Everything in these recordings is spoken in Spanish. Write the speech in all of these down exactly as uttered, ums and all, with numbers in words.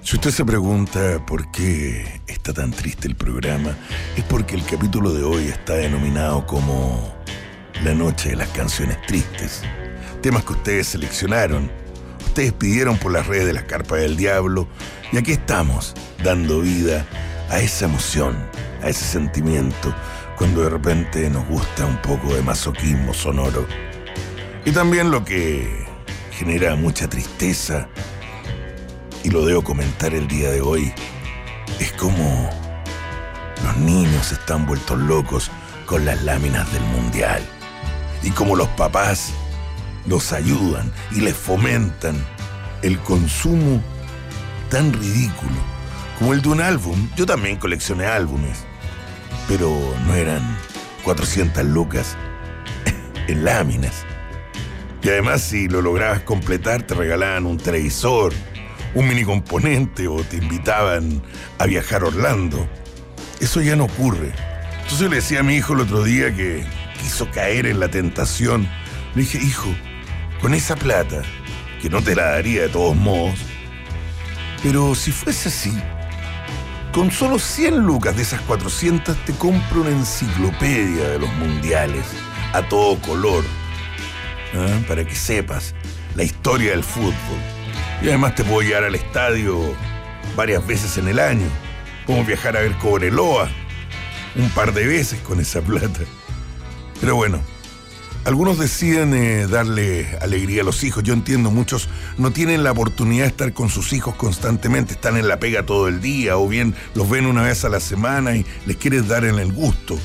Si usted se pregunta por qué está tan triste el programa, es porque el capítulo de hoy está denominado como La Noche de las Canciones Tristes. Temas que ustedes seleccionaron, ustedes pidieron por las redes de las Carpas del Diablo, y aquí estamos, dando vida a esa emoción, a ese sentimiento, cuando de repente nos gusta un poco de masoquismo sonoro. Y también lo que genera mucha tristeza, y lo debo comentar el día de hoy, es como los niños están vueltos locos con las láminas del mundial. Y como los papás los ayudan y les fomentan el consumo tan ridículo como el de un álbum. Yo también coleccioné álbumes, pero no eran cuatrocientas lucas en láminas. Y además, si lo lograbas completar, te regalaban un televisor, un mini componente, o te invitaban a viajar a Orlando. Eso ya no ocurre. Entonces le decía a mi hijo el otro día, que quiso caer en la tentación. Le dije: hijo, con esa plata, que no te la daría de todos modos, pero si fuese así, con solo cien lucas de esas cuatrocientas te compro una enciclopedia de los mundiales a todo color, ¿ah? Para que sepas la historia del fútbol. Y además te puedo llevar al estadio varias veces en el año. Podemos viajar a ver Cobreloa un par de veces con esa plata. Pero bueno, algunos deciden eh, darle alegría a los hijos. Yo entiendo, muchos no tienen la oportunidad de estar con sus hijos constantemente, están en la pega todo el día, o bien los ven una vez a la semana y les quieres dar en el gusto.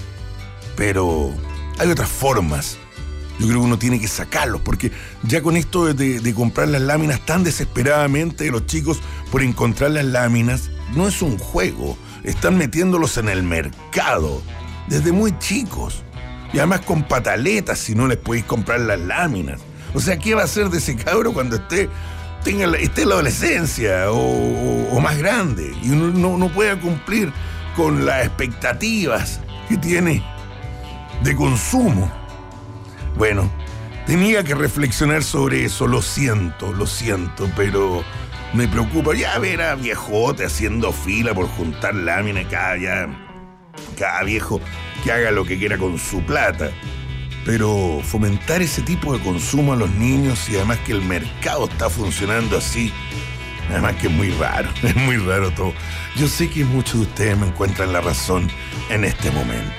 Pero hay otras formas. Yo creo que uno tiene que sacarlos, porque ya con esto de, de comprar las láminas tan desesperadamente de los chicos por encontrar las láminas, no es un juego. Están metiéndolos en el mercado desde muy chicos. Y además con pataletas si no les podéis comprar las láminas. O sea, ¿qué va a hacer de ese cabro cuando esté, tenga la, esté en la adolescencia o, o, o más grande? Y uno no, no pueda cumplir con las expectativas que tiene de consumo. Bueno, tenía que reflexionar sobre eso, lo siento, lo siento, pero me preocupa ya ver a viejote haciendo fila por juntar láminas, cada, ya, cada viejo que haga lo que quiera con su plata. Pero fomentar ese tipo de consumo a los niños, y además que el mercado está funcionando así, además que es muy raro, es muy raro todo. Yo sé que muchos de ustedes me encuentran la razón en este momento.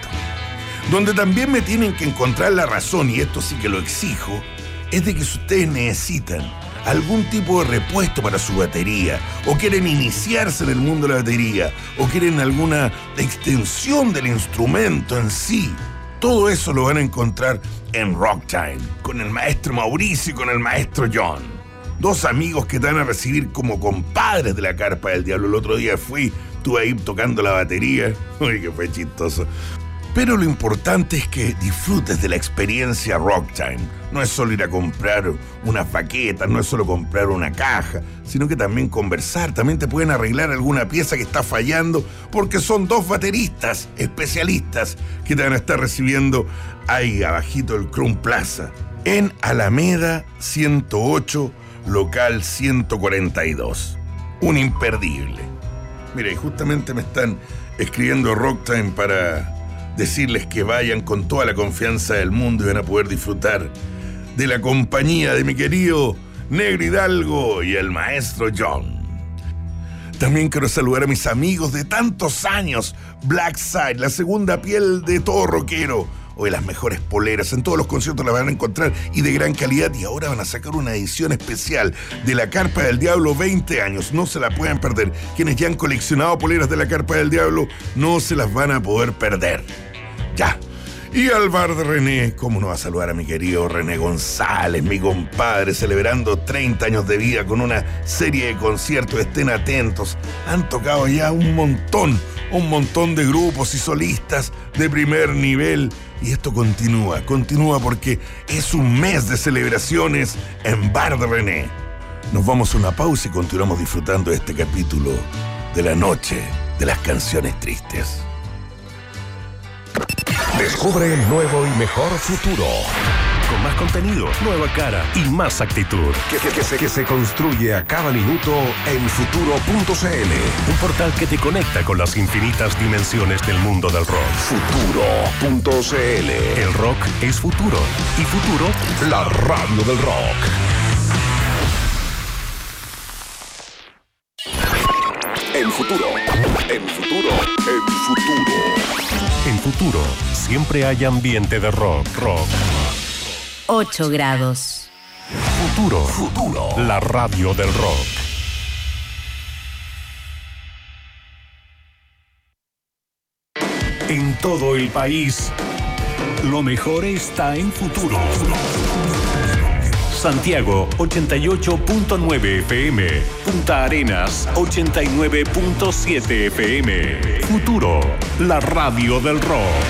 Donde también me tienen que encontrar la razón, y esto sí que lo exijo, es de que si ustedes necesitan algún tipo de repuesto para su batería, o quieren iniciarse en el mundo de la batería, o quieren alguna extensión del instrumento en sí, todo eso lo van a encontrar en Rock Time, con el maestro Mauricio y con el maestro John. Dos amigos que te van a recibir como compadres de la Carpa del Diablo. El otro día fui, estuve ahí tocando la batería. Uy, que fue chistoso. Pero lo importante es que disfrutes de la experiencia Rock Time. No es solo ir a comprar una baqueta, no es solo comprar una caja, sino que también conversar. También te pueden arreglar alguna pieza que está fallando, porque son dos bateristas especialistas que te van a estar recibiendo ahí abajito del Crown Plaza, en Alameda ciento ocho, local ciento cuarenta y dos. Un imperdible. Mira, y justamente me están escribiendo Rock Time para decirles que vayan con toda la confianza del mundo y van a poder disfrutar de la compañía de mi querido Negro Hidalgo y el maestro John. También quiero saludar a mis amigos de tantos años, Black Side, la segunda piel de todo rockero. Hoy las mejores poleras, en todos los conciertos las van a encontrar y de gran calidad. Y ahora van a sacar una edición especial de la Carpa del Diablo, veinte años. No se la pueden perder. Quienes ya han coleccionado poleras de la Carpa del Diablo, no se las van a poder perder. Ya. Y al bar de René, ¿cómo no va a saludar a mi querido René González, mi compadre, celebrando treinta años de vida con una serie de conciertos? Estén atentos. Han tocado ya un montón, un montón de grupos y solistas de primer nivel. Y esto continúa, continúa porque es un mes de celebraciones en Bar de René. Nos vamos a una pausa y continuamos disfrutando de este capítulo de la noche de las canciones tristes. Descubre el nuevo y mejor futuro con más contenido, nueva cara y más actitud. Que, que, que, se, que se construye a cada minuto en futuro punto c l. Un portal que te conecta con las infinitas dimensiones del mundo del rock. futuro punto c l. El rock es futuro. Y futuro, la radio del rock. En futuro, en futuro, en futuro. En futuro, siempre hay ambiente de rock, rock. ocho grados. Futuro, futuro, la radio del rock. En todo el país, lo mejor está en Futuro. Santiago ochenta y ocho punto nueve F M, Punta Arenas ochenta y nueve punto siete F M. Futuro, la radio del rock.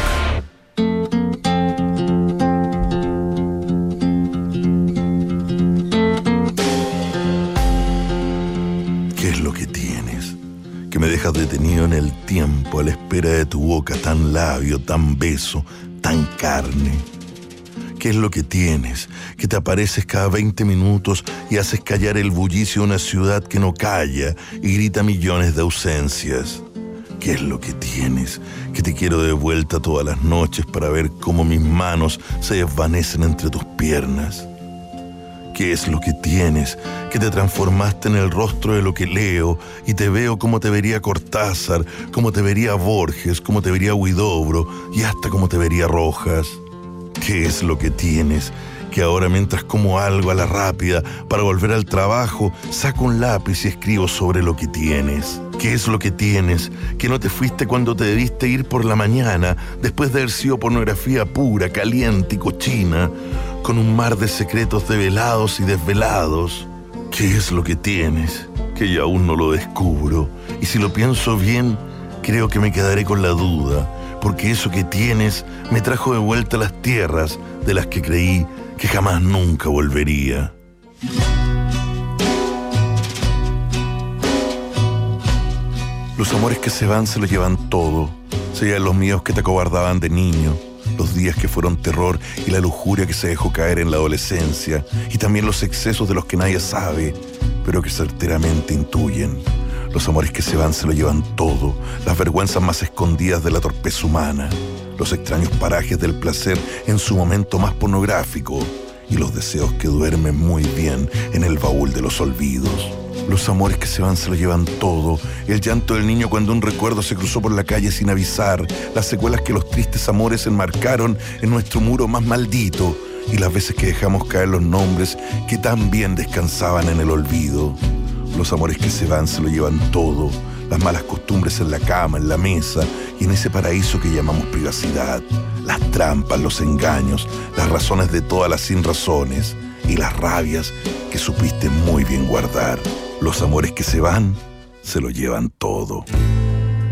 ¿Qué es lo que tienes? Que me dejas detenido en el tiempo a la espera de tu boca, tan labio, tan beso, tan carne. ¿Qué es lo que tienes? Que te apareces cada veinte minutos y haces callar el bullicio de una ciudad que no calla y grita millones de ausencias. ¿Qué es lo que tienes? Que te quiero de vuelta todas las noches para ver cómo mis manos se desvanecen entre tus piernas. ¿Qué es lo que tienes? Que te transformaste en el rostro de lo que leo y te veo como te vería Cortázar, como te vería Borges, como te vería Huidobro y hasta como te vería Rojas. ¿Qué es lo que tienes? Que ahora mientras como algo a la rápida para volver al trabajo, saco un lápiz y escribo sobre lo que tienes. ¿Qué es lo que tienes? Que no te fuiste cuando te debiste ir por la mañana, después de haber sido pornografía pura, caliente y cochina, con un mar de secretos develados y desvelados. ¿Qué es lo que tienes? Que yo aún no lo descubro. Y si lo pienso bien, creo que me quedaré con la duda, porque eso que tienes me trajo de vuelta a las tierras de las que creí que jamás nunca volvería. Los amores que se van se lo llevan todo, se llevan los míos que te acobardaban de niño, los días que fueron terror y la lujuria que se dejó caer en la adolescencia, y también los excesos de los que nadie sabe, pero que certeramente intuyen. Los amores que se van se lo llevan todo, las vergüenzas más escondidas de la torpeza humana, los extraños parajes del placer en su momento más pornográfico y los deseos que duermen muy bien en el baúl de los olvidos. Los amores que se van se lo llevan todo, el llanto del niño cuando un recuerdo se cruzó por la calle sin avisar, las secuelas que los tristes amores enmarcaron en nuestro muro más maldito y las veces que dejamos caer los nombres que tan bien descansaban en el olvido. Los amores que se van se lo llevan todo, las malas costumbres en la cama, en la mesa y en ese paraíso que llamamos privacidad, las trampas, los engaños, las razones de todas las sin razones y las rabias que supiste muy bien guardar. Los amores que se van se lo llevan todo.